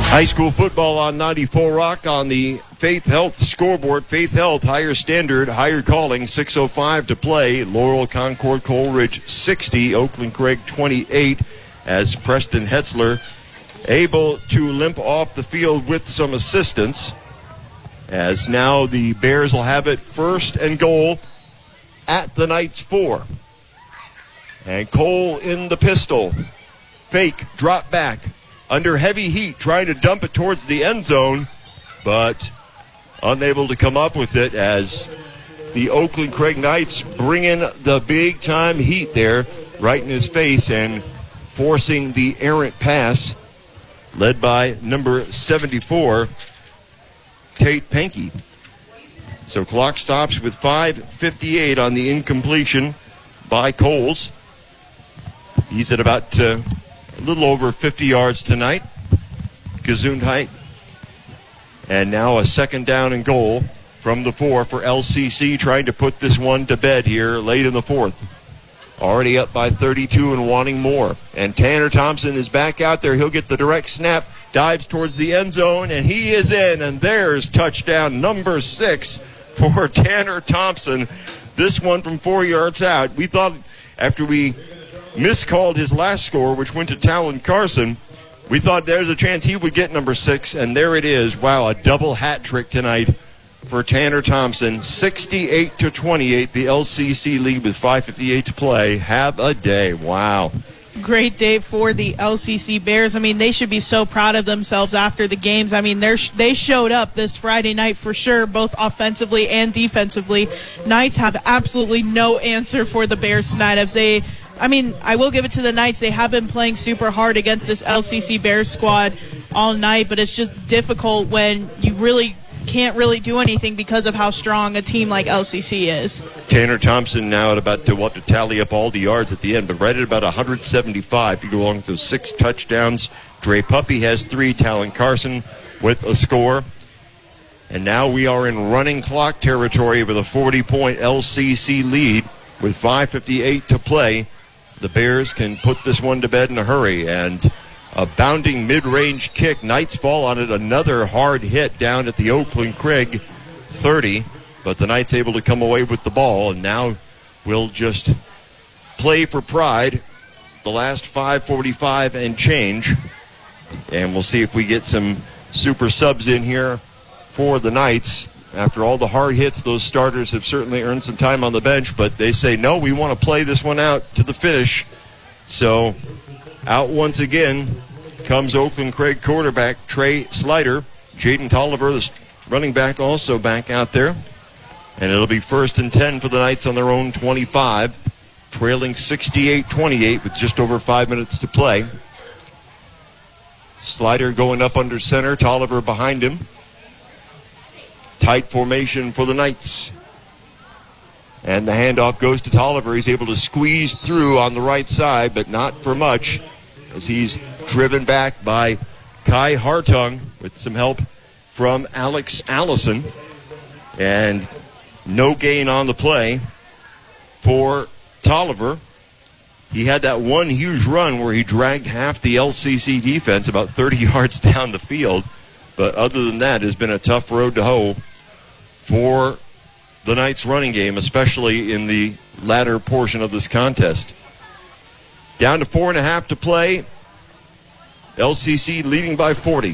High school football on 94 Rock on the Faith Health scoreboard. Faith Health, higher standard, higher calling, 6:05 to play. Laurel Concord Coleridge 60, Oakland Craig 28, as Preston Hetzler able to limp off the field with some assistance. As now the Bears will have it first and goal at the Knights 4. And Cole in the pistol. Fake, drop back. Under heavy heat, trying to dump it towards the end zone, but unable to come up with it as the Oakland Craig Knights bring in the big-time heat there right in his face and forcing the errant pass led by number 74, Tate Penke. So clock stops with 5:58 on the incompletion by Coles. He's at about a little over 50 yards tonight. Gesundheit. And now a second down and goal from the 4 for LCC, trying to put this one to bed here late in the fourth. Already up by 32 and wanting more. And Tanner Thompson is back out there. He'll get the direct snap, dives towards the end zone, and he is in. And there's touchdown number 6 for Tanner Thompson. This one from 4 yards out. We thought after we miscalled his last score, which went to Talon Carson, we thought there's a chance he would get number 6, and there it is. Wow, a double hat trick tonight for Tanner Thompson. 68-28, the LCC lead with 5:58 to play. Have a day. Wow. Great day for the LCC Bears. I mean, they should be so proud of themselves after the games. I mean, they showed up this Friday night for sure, both offensively and defensively. Knights have absolutely no answer for the Bears tonight. I will give it to the Knights. They have been playing super hard against this LCC Bears squad all night, but it's just difficult when you really can't really do anything because of how strong a team like LCC is. Tanner Thompson now at about to tally up all the yards at the end, but right at about 175. You go along with those 6 touchdowns. Dre Puppy has 3. Talon Carson with a score. And now we are in running clock territory with a 40-point LCC lead with 5:58 to play. The Bears can put this one to bed in a hurry, and a bounding mid-range kick. Knights fall on it. Another hard hit down at the Oakland Craig 30, but the Knights able to come away with the ball, and now we'll just play for pride the last 5:45 and change, and we'll see if we get some super subs in here for the Knights. After all the hard hits, those starters have certainly earned some time on the bench, but they say, no, we want to play this one out to the finish. So out once again comes Oakland Craig quarterback Trey Slider. Jaden Tolliver, the running back, also back out there. And it'll be 1st and 10 for the Knights on their own 25, trailing 68-28 with just over 5 minutes to play. Slider going up under center, Tolliver behind him. Tight formation for the Knights. And the handoff goes to Tolliver. He's able to squeeze through on the right side, but not for much, as he's driven back by Kai Hartung with some help from Alex Allison. And no gain on the play for Tolliver. He had that one huge run where he dragged half the LCC defense about 30 yards down the field. But other than that, it's been a tough road to hoe for the Knights running game, especially in the latter portion of this contest. Down to 4.5 to play. LCC leading by 40.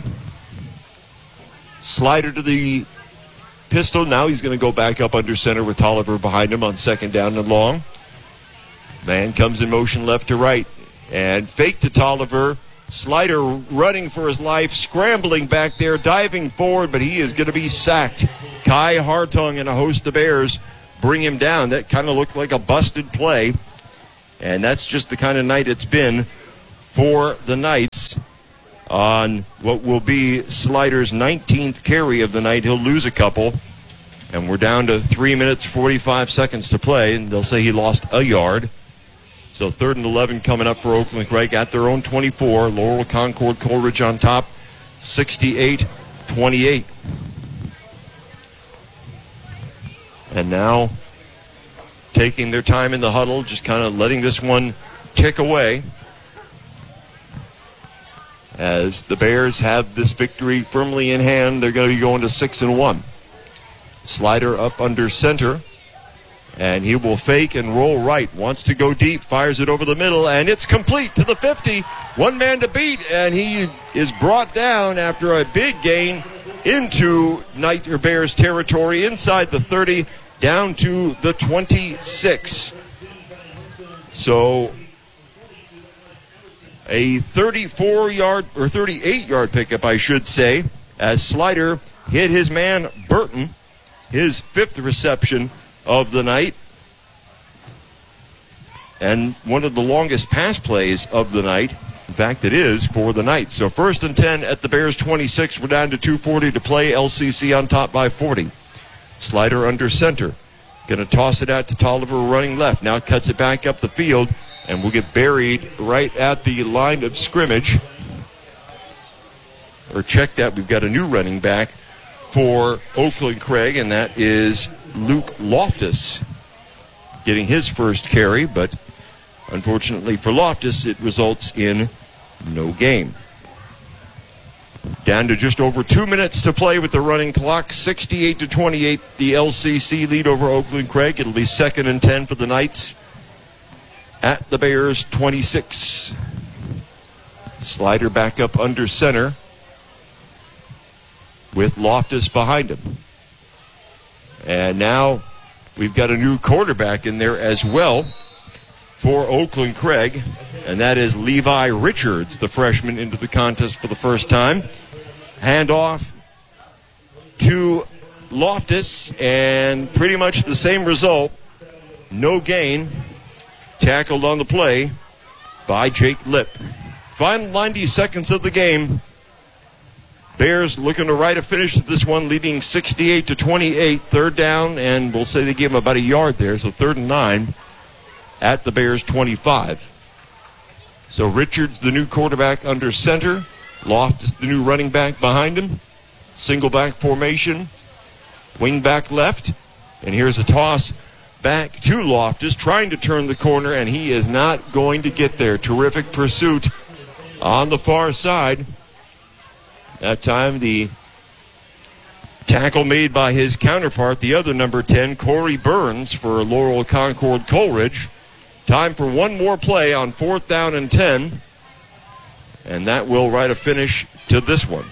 Slider to the pistol. Now he's going to go back up under center with Tolliver behind him on 2nd down and long. Man comes in motion left to right. And fake to Tolliver. Slider running for his life, scrambling back there, diving forward, but he is going to be sacked. Kai Hartung and a host of Bears bring him down. That kind of looked like a busted play. And that's just the kind of night it's been for the Knights. On what will be Slider's 19th carry of the night, he'll lose a couple. And we're down to 3 minutes, 45 seconds to play. And they'll say he lost a yard. So 3rd and 11 coming up for Oakland Craig at their own 24. Laurel Concord Coleridge on top, 68-28. And now taking their time in the huddle, just kind of letting this one tick away. As the Bears have this victory firmly in hand, they're going to be going to 6-1. Slider up under center, and he will fake and roll right. Wants to go deep, fires it over the middle, and it's complete to the 50. One man to beat, and he is brought down after a big gain into Bears territory inside the 30, down to the 26. So a 34-yard or 38-yard pickup, I should say, as Slider hit his man Burton, his 5th reception of the night, and one of the longest pass plays of the night. In fact, it is for the night. So 1st and 10 at the Bears 26. We're down to 2:40 to play. LCC on top by 40. Slider under center. Going to toss it out to Tolliver running left. Now cuts it back up the field, and will get buried right at the line of scrimmage. Or check that. We've got a new running back for Oakland Craig, and that is Luke Loftus getting his first carry, but unfortunately for Loftus, it results in no gain. Down to just over 2 minutes to play with the running clock. 68-28, the LCC lead over Oakland Craig. It'll be 2nd and 10 for the Knights at the Bears 26. Slider back up under center with Loftus behind him. And now we've got a new quarterback in there as well for Oakland Craig, and that is Levi Richards, the freshman, into the contest for the first time. Handoff to Loftus, and pretty much the same result. No gain. Tackled on the play by Jake Lipp. Final 90 seconds of the game. Bears looking to write a finish to this one, leading 68-28. 3rd down, and we'll say they give him about a yard there, so 3rd and 9 at the Bears 25. So Richards, the new quarterback under center. Loftus, the new running back behind him. Single back formation. Wing back left. And here's a toss back to Loftus, trying to turn the corner, and he is not going to get there. Terrific pursuit on the far side. That time the tackle made by his counterpart, the other number 10, Corey Burns, for Laurel Concord Coleridge. Time for one more play on 4th down and 10. And that will write a finish to this one.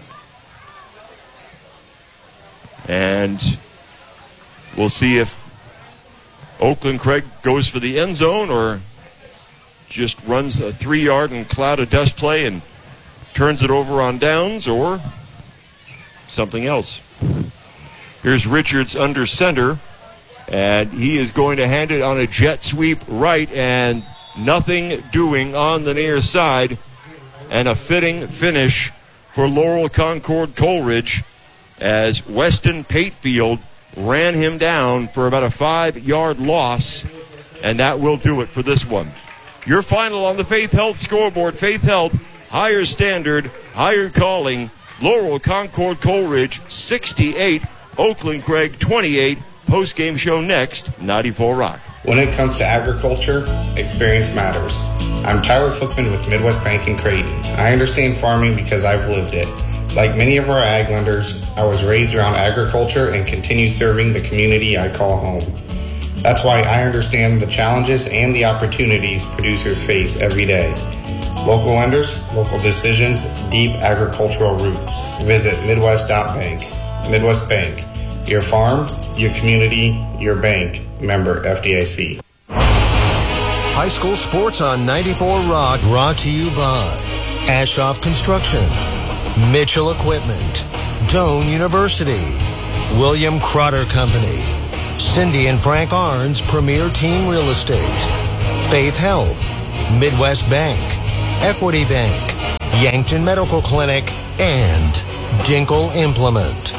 And we'll see if Oakland Craig goes for the end zone or just runs a 3-yard and cloud of dust play and turns it over on downs, or something else. Here's Richards under center, and he is going to hand it on a jet sweep right, and nothing doing on the near side, and a fitting finish for Laurel Concord Coleridge as Weston Patefield ran him down for about a 5-yard loss, and that will do it for this one. Your final on the Faith Health scoreboard. Faith Health, higher standard, higher calling. Laurel Concord Coleridge 68, Oakland Craig 28. Post-game show next, 94 Rock. When it comes to agriculture, experience matters. I'm Tyler Flickman with Midwest Bank in Creighton. I understand farming because I've lived it. Like many of our ag lenders, I was raised around agriculture and continue serving the community I call home. That's why I understand the challenges and the opportunities producers face every day. Local lenders, local decisions, deep agricultural roots. Visit Midwest.bank. Midwest Bank. Your farm, your community, your bank. Member FDIC. High school sports on 94 Rock, brought to you by Ashoff Construction, Mitchell Equipment, Doane University, William Crotter Company, Cindy and Frank Arns Premier Team Real Estate, Faith Health, Midwest Bank, Equity Bank, Yankton Medical Clinic, and Dinkle Implement.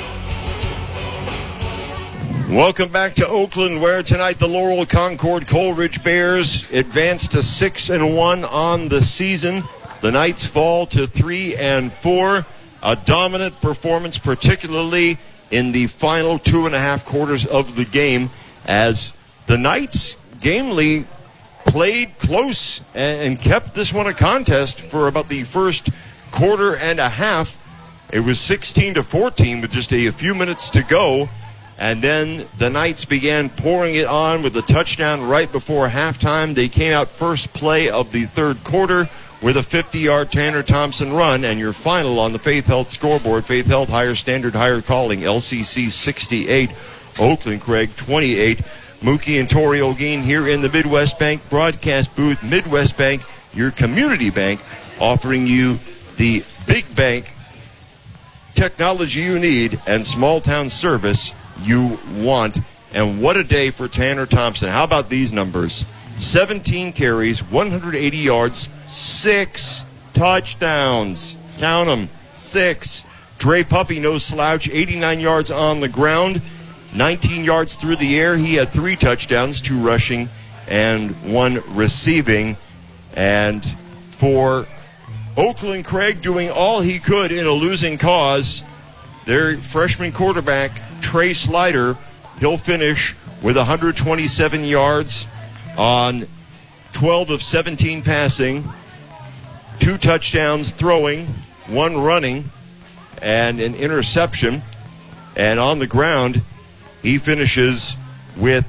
Welcome back to Oakland, where tonight the Laurel Concord Coleridge Bears advance to 6-1 on the season. The Knights fall to 3-4. A dominant performance, particularly in the final 2.5 quarters of the game, as the Knights gamely played close and kept this one a contest for about the first quarter and a half. It was 16-14 with just a few minutes to go. And then the Knights began pouring it on with a touchdown right before halftime. They came out first play of the third quarter with a 50-yard Tanner Thompson run. And your final on the Faith Health scoreboard, Faith Health, higher standard, higher calling, LCC 68, Oakland Craig 28. Mookie and Tori Olguin here in the Midwest Bank broadcast booth. Midwest Bank, your community bank, offering you the big bank technology you need and small town service you want. And what a day for Tanner Thompson. How about these numbers? 17 carries, 180 yards, 6 touchdowns. Count them, 6. Dre Puppy, no slouch, 89 yards on the ground, 19 yards through the air. He had 3 touchdowns, 2 rushing and 1 receiving. And for Oakland Craig doing all he could in a losing cause, their freshman quarterback, Trey Slider, he'll finish with 127 yards on 12 of 17 passing, 2 touchdowns throwing, 1 running, and an interception. And on the ground, he finishes with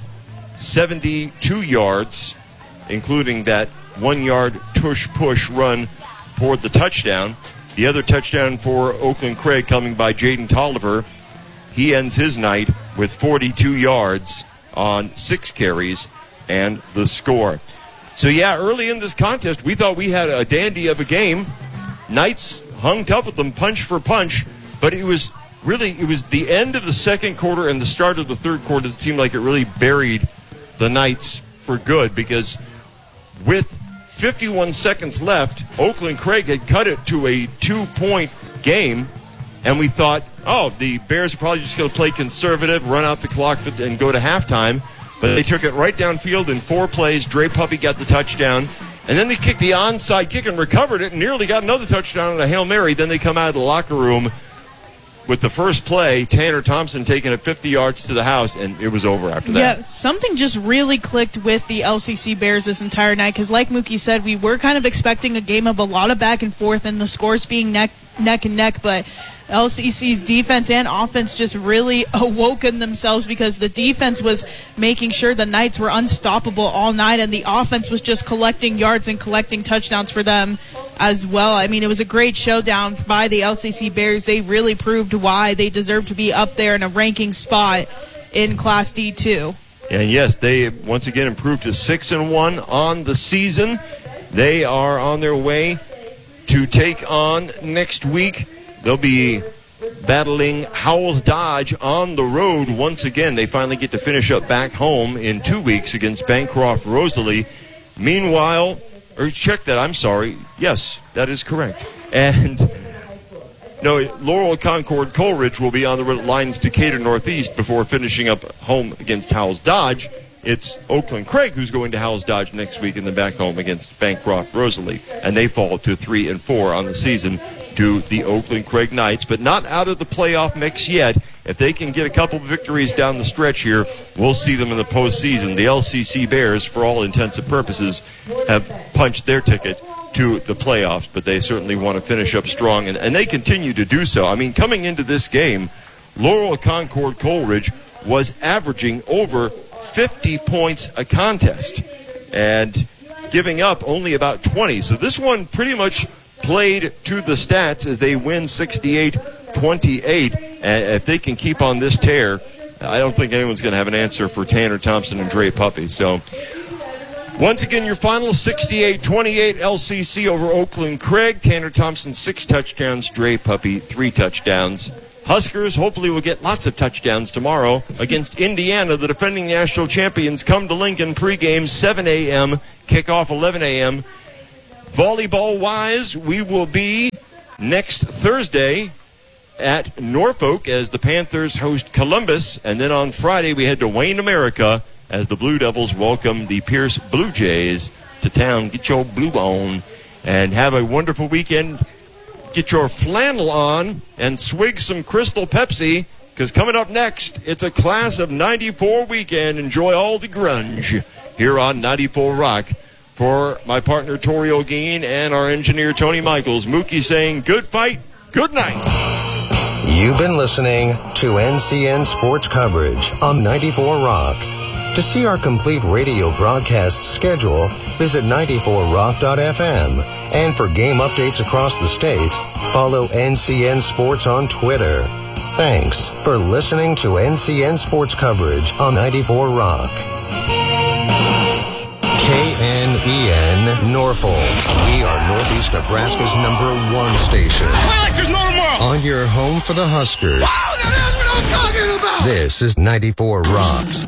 72 yards, including that 1-yard tush-push run for the touchdown. The other touchdown for Oakland Craig coming by Jaden Tolliver. He ends his night with 42 yards on 6 carries and the score. So, yeah, early in this contest, we thought we had a dandy of a game. Knights hung tough with them, punch for punch, but it was the end of the second quarter and the start of the third quarter that seemed like it really buried the Knights for good, because with 51 seconds left, Oakland Craig had cut it to a 2-point game, and we thought, oh, the Bears are probably just going to play conservative, run out the clock, and go to halftime. But they took it right downfield in 4 plays. Dre Puppy got the touchdown. And then they kicked the onside kick and recovered it and nearly got another touchdown on a Hail Mary. Then they come out of the locker room with the first play, Tanner Thompson taking it 50 yards to the house, and it was over after that. Yeah, something just really clicked with the LCC Bears this entire night, because like Mookie said, we were kind of expecting a game of a lot of back and forth and the scores being neck and neck, but LCC's defense and offense just really awoken themselves, because the defense was making sure the Knights were unstoppable all night, and the offense was just collecting yards and collecting touchdowns for them as well. I mean, it was a great showdown by the LCC Bears. They really proved why they deserve to be up there in a ranking spot in Class D2. And yes, they once again improved to 6-1 on the season. They are on their way to take on next week. They'll be battling Howells Dodge on the road once again. They finally get to finish up back home in 2 weeks against Bancroft Rosalie. Meanwhile, or check that, I'm sorry. Yes, that is correct. And no, Laurel Concord Coleridge will be on the lines Decatur Northeast before finishing up home against Howells Dodge. It's Oakland Craig who's going to Howells Dodge next week and then back home against Bancroft Rosalie. And they fall to 3-4 on the season to the Oakland Craig Knights, but not out of the playoff mix yet. If they can get a couple of victories down the stretch here, we'll see them in the postseason. The LCC Bears, for all intents and purposes, have punched their ticket to the playoffs, but they certainly want to finish up strong, and they continue to do so. I mean, coming into this game, Laurel Concord Coleridge was averaging over 50 points a contest and giving up only about 20. So this one pretty much played to the stats as they win 68-28. And if they can keep on this tear, I don't think anyone's going to have an answer for Tanner Thompson and Dre Puppy. So once again, your final 68-28 LCC over Oakland Craig. Tanner Thompson 6 touchdowns, Dre Puppy 3 touchdowns. Huskers hopefully will get lots of touchdowns tomorrow against Indiana, the defending national champions. Come to Lincoln pregame 7 a.m., kickoff 11 a.m. Volleyball-wise, we will be next Thursday at Norfolk as the Panthers host Columbus. And then on Friday, we head to Wayne, America as the Blue Devils welcome the Pierce Blue Jays to town. Get your blue on and have a wonderful weekend. Get your flannel on and swig some Crystal Pepsi, because coming up next, it's a Class of 94 weekend. Enjoy all the grunge here on 94 Rock, For my partner Tori O'Gein and our engineer Tony Michaels, Mookie saying good fight, good night. You've been listening to NCN Sports Coverage on 94 Rock. To see our complete radio broadcast schedule, visit 94rock.fm. And for game updates across the state, follow NCN Sports on Twitter. Thanks for listening to NCN Sports Coverage on 94 Rock. KNEN Norfolk. We are Northeast Nebraska's #1 station. Play like there's no tomorrow. On your home for the Huskers. Wow, that's what I'm talking about. This is 94 Rock.